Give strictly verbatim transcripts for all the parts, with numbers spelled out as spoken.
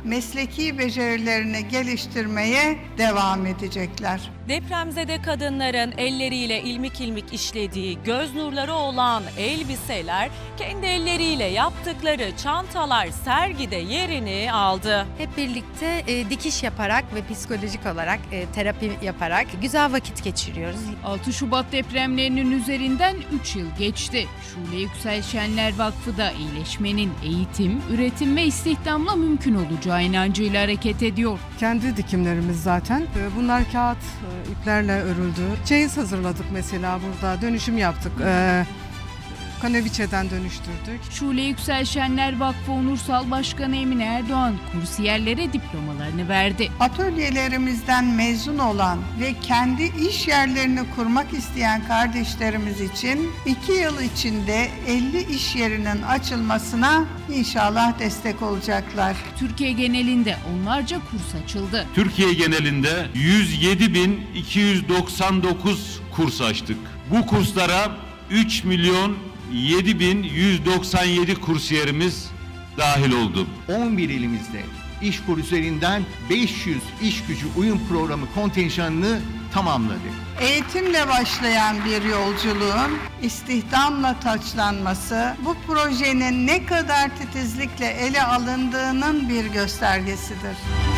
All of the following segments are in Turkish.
mesleki becerilerini geliştirmeye devam edecekler. Depremzede kadınların elleriyle ilmik ilmik işlediği göz nurları olan elbiseler, kendi elleriyle yaptıkları çantalar sergide yerini aldı. Hep birlikte e, dikiş yaparak ve psikolojik olarak e, terapi yaparak güzel vakit geçiriyoruz. altı Şubat depremlerinin üzerinden üç yıl geçti. Şule Yüksel Şenler Vakfı da iyileşmenin eğitim, üretim ve istihdamla mümkün olacağı inancıyla hareket ediyor. Kendi dikimlerimiz zaten. Bunlar kağıt iplerle örüldü. Çeyiz hazırladık mesela burada. Dönüşüm yaptık. Ee, Kaneviçe'den dönüştürdük. Şule Yüksel Şenler Vakfı Onursal Başkanı Emine Erdoğan kursiyerlere diplomalarını verdi. Atölyelerimizden mezun olan ve kendi iş yerlerini kurmak isteyen kardeşlerimiz için iki yıl içinde elli iş yerinin açılmasına inşallah destek olacaklar. Türkiye genelinde onlarca kurs açıldı. Türkiye genelinde yüz yedi bin iki yüz doksan dokuz kurs açtık. Bu kurslara üç milyon yedi bin yüz doksan yedi kursiyerimiz dahil oldu. on bir ilimizde İşkur üzerinden beş yüz iş gücü uyum programı kontenjanını tamamladı. Eğitimle başlayan bir yolculuğun istihdamla taçlanması bu projenin ne kadar titizlikle ele alındığının bir göstergesidir.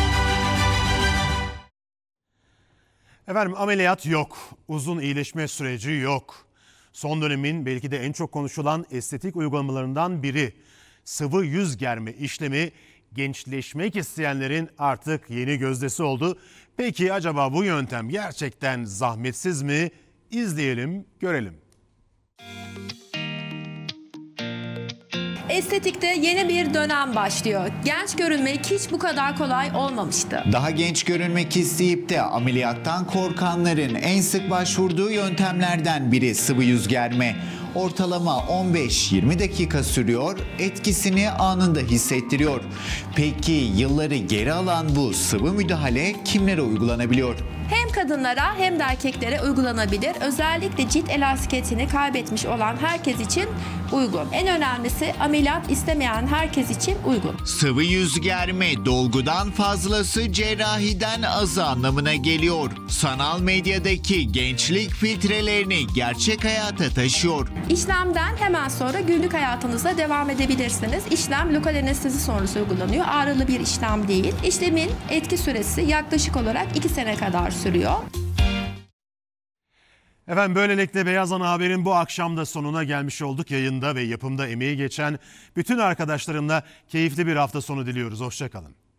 Efendim ameliyat yok, uzun iyileşme süreci yok. Son dönemin belki de en çok konuşulan estetik uygulamalarından biri sıvı yüz germe işlemi gençleşmek isteyenlerin artık yeni gözdesi oldu. Peki acaba bu yöntem gerçekten zahmetsiz mi? İzleyelim, görelim. Estetikte yeni bir dönem başlıyor. Genç görünmek hiç bu kadar kolay olmamıştı. Daha genç görünmek isteyip de ameliyattan korkanların en sık başvurduğu yöntemlerden biri sıvı yüz germe. Ortalama on beş yirmi dakika sürüyor, etkisini anında hissettiriyor. Peki yılları geri alan bu sıvı müdahale kimlere uygulanabiliyor? Hem kadınlara hem de erkeklere uygulanabilir. Özellikle cilt elastikiyetini kaybetmiş olan herkes için uygun. En önemlisi ameliyat istemeyen herkes için uygun. Sıvı yüz germe dolgudan fazlası cerrahiden azı anlamına geliyor. Sanal medyadaki gençlik filtrelerini gerçek hayata taşıyor. İşlemden hemen sonra günlük hayatınıza devam edebilirsiniz. İşlem lokal anestezi sonrası uygulanıyor. Ağrılı bir işlem değil. İşlemin etki süresi yaklaşık olarak iki sene kadar sürüyor. Efendim böylelikle Beyaz Ana Haber'in bu akşam da sonuna gelmiş olduk. Yayında ve yapımda emeği geçen bütün arkadaşlarımla keyifli bir hafta sonu diliyoruz. Hoşça kalın.